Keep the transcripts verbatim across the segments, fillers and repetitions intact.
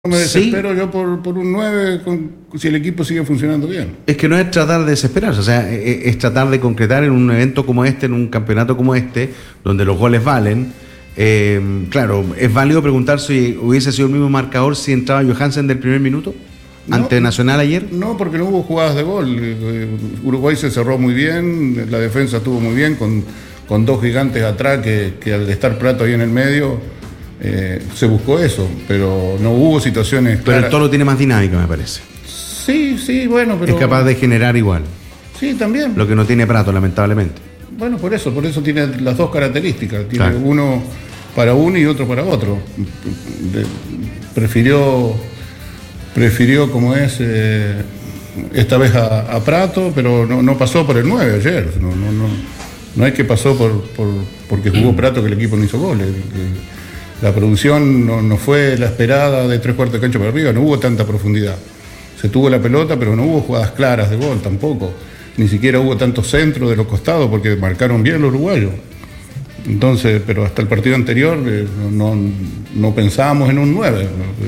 me desespero sí. yo por, por un nueve con, si el equipo sigue funcionando bien. Es que no es tratar de desesperarse, o sea, es, es tratar de concretar en un evento como este, en un campeonato como este, donde los goles valen. Eh, claro, es válido preguntar si hubiese sido el mismo marcador si entraba Johansen del primer minuto no, ante Nacional ayer. No, porque no hubo jugadas de gol. Uruguay se cerró muy bien, la defensa estuvo muy bien, con, con dos gigantes atrás que, que al estar Prato ahí en el medio... Eh, se buscó eso, pero no hubo situaciones Pero claras. el Tolo tiene más dinámica, me parece. Sí, sí, bueno, pero... Es capaz de generar igual. Sí, también. Lo que no tiene Prato, lamentablemente. Bueno, por eso, por eso tiene las dos características. Tiene claro. uno para uno y otro para otro. De, prefirió, prefirió como es, eh, esta vez a, a Prato, pero no, no pasó por el nueve ayer. No, no, no, no es que pasó por, por porque jugó Prato que el equipo no hizo goles. Que, La producción no, no fue la esperada de tres cuartos de cancha para arriba, no hubo tanta profundidad. Se tuvo la pelota, pero no hubo jugadas claras de gol tampoco. Ni siquiera hubo tantos centros de los costados porque marcaron bien los uruguayos. Entonces, pero hasta el partido anterior eh, no, no pensábamos en un nueve.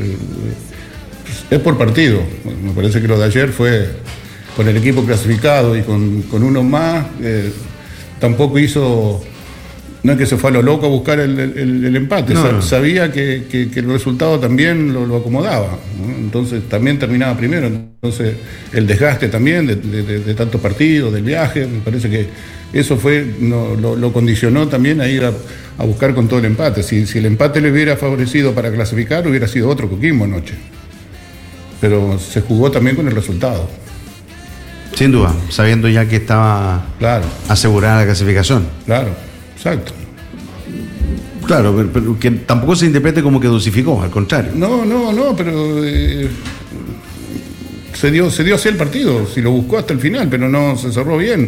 Es por partido. Me parece que lo de ayer fue con el equipo clasificado y con, con uno más. Eh, tampoco hizo... No es que se fue a lo loco a buscar el, el, el empate, no, no. sabía que, que, que el resultado también lo, lo acomodaba, ¿no? Entonces también terminaba primero, entonces el desgaste también de, de, de, de tantos partidos, del viaje, me parece que eso fue no, lo, lo condicionó también a ir a, a buscar con todo el empate. Si, si el empate le hubiera favorecido para clasificar, hubiera sido otro Coquimbo anoche, pero se jugó también con el resultado. Sin duda, sabiendo ya que estaba claro. asegurada la clasificación. Claro. Exacto. Claro, pero, pero que tampoco se interprete como que dosificó, al contrario. No, no, no, pero eh, se dio, se dio así el partido, si lo buscó hasta el final, pero no se cerró bien.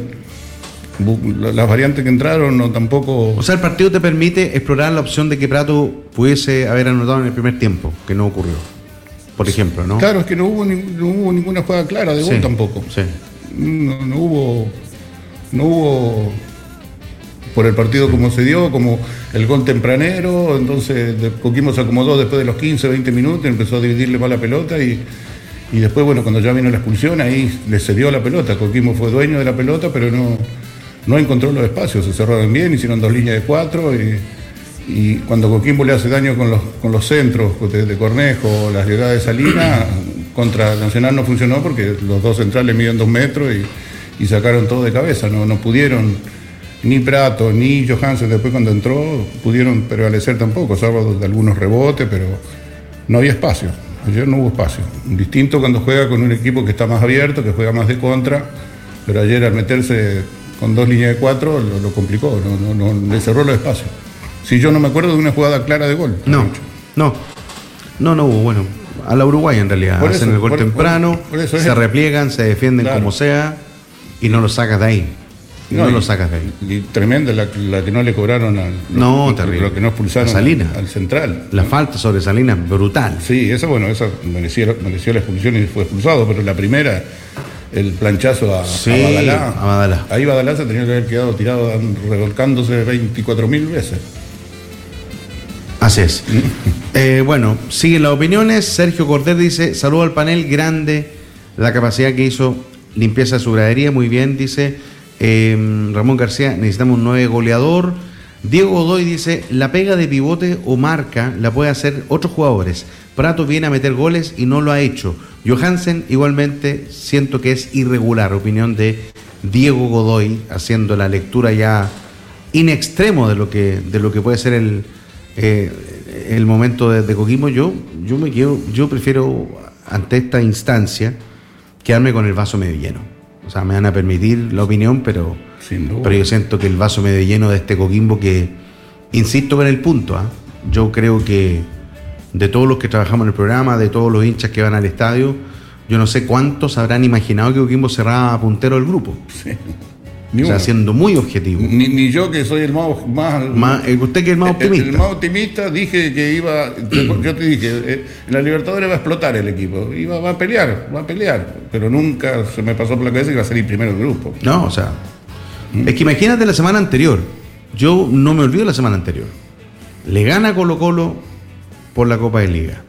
Las variantes que entraron no tampoco. O sea, el partido te permite explorar la opción de que Prato pudiese haber anotado en el primer tiempo, que no ocurrió. Por ejemplo, ¿no? Claro, es que no hubo, ni, no hubo ninguna jugada clara de gol sí, tampoco. Sí. No, no hubo. No hubo. Por el partido como se dio, como el gol tempranero, entonces Coquimbo se acomodó después de los quince, veinte minutos, empezó a dividirle más la pelota y, y después, bueno, cuando ya vino la expulsión, ahí le cedió la pelota. Coquimbo fue dueño de la pelota, pero no, no encontró los espacios, se cerraron bien, hicieron dos líneas de cuatro y, y cuando Coquimbo le hace daño con los, con los centros de, de Cornejo, las llegadas de Salinas, contra Nacional no funcionó porque los dos centrales miden dos metros y, y sacaron todo de cabeza, no, no pudieron... Ni Prato, ni Johansen, después cuando entró, pudieron prevalecer tampoco, salvo de algunos rebotes, pero no había espacio. Ayer no hubo espacio. Distinto cuando juega con un equipo que está más abierto, que juega más de contra, pero ayer al meterse con dos líneas de cuatro lo, lo complicó, no, no, no, le cerró los espacios. Si yo no me acuerdo de una jugada clara de gol. No, no, no, no hubo, bueno, a la Uruguay en realidad, por hacen eso, el gol por, temprano, por, por eso se el... repliegan, se defienden claro. como sea y no lo sacas de ahí. No, no lo sacas de ahí. Y tremenda la, la que no le cobraron al. No, lo, terrible. Lo que no expulsaron Salinas. Al central. La ¿no? falta sobre Salinas, brutal. Sí, esa, bueno, esa mereció, mereció la expulsión y fue expulsado, pero la primera, el planchazo a, sí, a Badalá. A Badalá. Ahí Badalá se tenía que haber quedado tirado, revolcándose veinticuatro mil veces. Así es. eh, bueno, siguen las opiniones. Sergio Cortés dice: saludo al panel, grande la capacidad que hizo limpieza de su gradería, muy bien, dice. Eh, Ramón García, necesitamos un nueve goleador. Diego Godoy dice: la pega de pivote o marca la puede hacer otros jugadores. Prato viene a meter goles y no lo ha hecho. Johansen igualmente siento que es irregular. Opinión de Diego Godoy, haciendo la lectura ya in extremo de lo que, de lo que puede ser el, eh, el momento de, de Coquimbo. Yo, yo me quedo, yo prefiero ante esta instancia quedarme con el vaso medio lleno. O sea, me van a permitir la opinión, pero, pero yo siento que el vaso medio lleno de este Coquimbo que, insisto con el punto, ¿eh? Yo creo que de todos los que trabajamos en el programa, de todos los hinchas que van al estadio, yo no sé cuántos habrán imaginado que Coquimbo cerraba puntero del grupo. Sí. Ni o sea, uno. Siendo muy objetivo. Ni, ni yo que soy el más... más, más usted que es el más optimista. El, el más optimista, dije que iba... Yo te dije, eh, en la Libertadores va a explotar el equipo. Iba, va a pelear, va a pelear. Pero nunca se me pasó por la cabeza que iba a salir primero el grupo. No, o sea... ¿Mm? Es que imagínate la semana anterior. Yo no me olvido de la semana anterior. Le gana Colo Colo por la Copa de Liga.